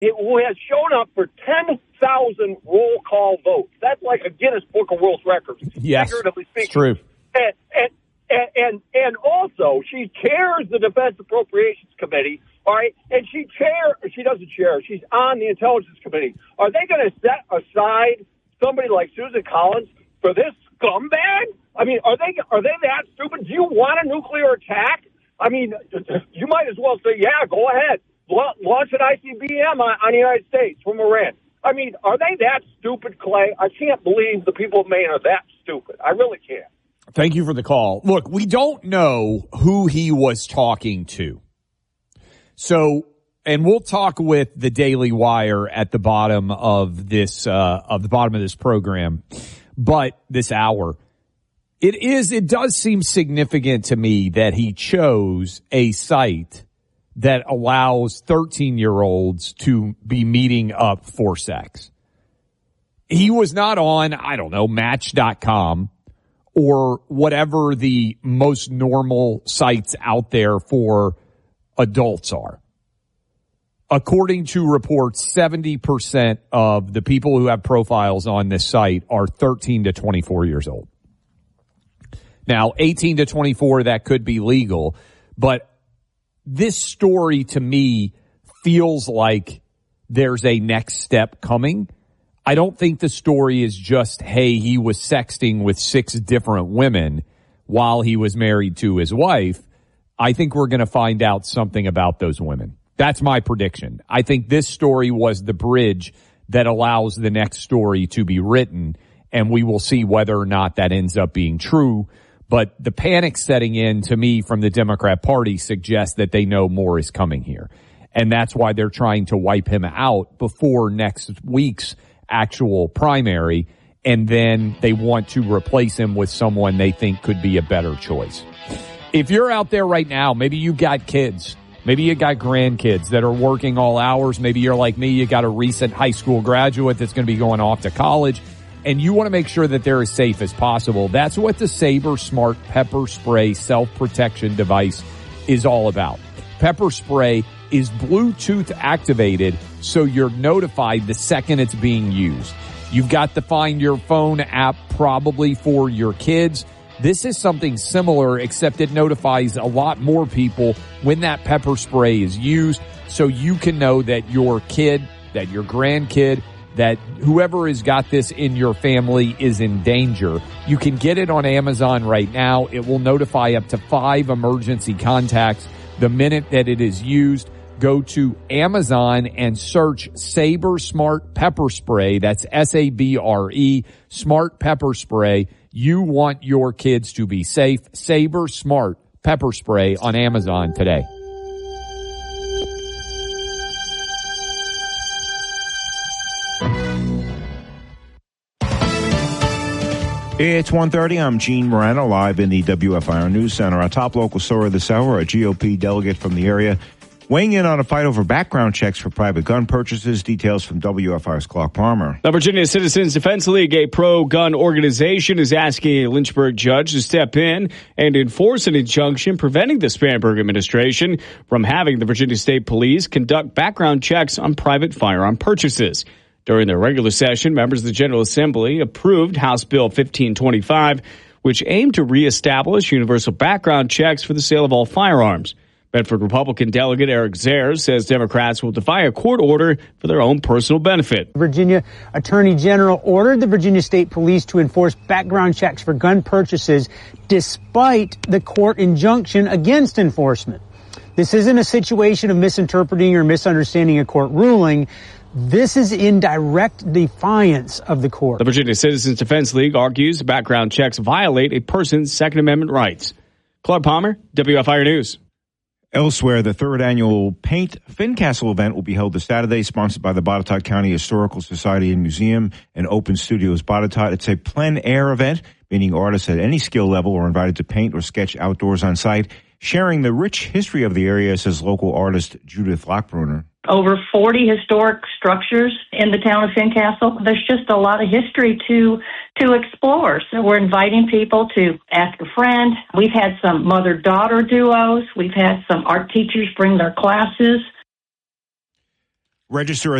who has shown up for 10,000 roll call votes. That's like a Guinness Book of World Records. Yes, figuratively speaking. It's true. And also, she chairs the Defense Appropriations Committee, all right? And she doesn't chair. She's on the Intelligence Committee. Are they going to set aside somebody like Susan Collins for this scumbag? I mean, are they that stupid? Do you want a nuclear attack? I mean, you might as well say, yeah, go ahead. Launch an ICBM on the United States from Iran. I mean, are they that stupid, Clay? I can't believe the people of Maine are that stupid. I really can't. Thank you for the call. Look, we don't know who he was talking to. So, and we'll talk with the Daily Wire at the bottom of this program, but this hour. It does seem significant to me that he chose a site that allows 13-year-olds to be meeting up for sex. He was not on, I don't know, Match.com or whatever the most normal sites out there for adults are. According to reports, 70% of the people who have profiles on this site are 13 to 24 years old. Now, 18 to 24, that could be legal, but this story to me feels like there's a next step coming. I don't think the story is just, hey, he was sexting with 6 different women while he was married to his wife. I think we're going to find out something about those women. That's my prediction. I think this story was the bridge that allows the next story to be written, and we will see whether or not that ends up being true. But the panic setting in, to me, from the Democrat Party suggests that they know more is coming here. And that's why they're trying to wipe him out before next week's actual primary. And then they want to replace him with someone they think could be a better choice. If you're out there right now, maybe you got kids, maybe you got grandkids that are working all hours. Maybe you're like me, you got a recent high school graduate that's going to be going off to college, and you want to make sure that they're as safe as possible. That's what the Sabre Smart Pepper Spray self-protection device is all about. Pepper Spray is Bluetooth activated, so you're notified the second it's being used. You've got the Find Your Phone app probably for your kids. This is something similar, except it notifies a lot more people when that pepper spray is used, so you can know that your kid, that your grandkid, that whoever has got this in your family is in danger. You can get it on Amazon right now. It will notify up to 5 emergency contacts the minute that it is used. Go to Amazon and search Sabre Smart Pepper Spray. That's S-A-B-R-E, Smart Pepper Spray. You want your kids to be safe. Sabre Smart Pepper Spray on Amazon today. It's 1:30. I'm Gene Morano, live in the WFIR News Center. Our top local story this hour, a GOP delegate from the area weighing in on a fight over background checks for private gun purchases. Details from WFIR's Clark Palmer. The Virginia Citizens Defense League, a pro-gun organization, is asking a Lynchburg judge to step in and enforce an injunction preventing the Spanberg administration from having the Virginia State Police conduct background checks on private firearm purchases. During their regular session, members of the General Assembly approved House Bill 1525, which aimed to reestablish universal background checks for the sale of all firearms. Bedford Republican Delegate Eric Zers says Democrats will defy a court order for their own personal benefit. Virginia Attorney General ordered the Virginia State Police to enforce background checks for gun purchases despite the court injunction against enforcement. This isn't a situation of misinterpreting or misunderstanding a court ruling. This is in direct defiance of the court. The Virginia Citizens Defense League argues background checks violate a person's Second Amendment rights. Clark Palmer, WFIR News. Elsewhere, the 3rd annual Paint Fincastle event will be held this Saturday, sponsored by the Botetourt County Historical Society and Museum and Open Studios Botetourt. It's a plein air event, meaning artists at any skill level are invited to paint or sketch outdoors on site, sharing the rich history of the area, says local artist Judith Lockbrunner. Over 40 historic structures in the town of Fincastle. There's just a lot of history to explore. So we're inviting people to ask a friend. We've had some mother-daughter duos. We've had some art teachers bring their classes. register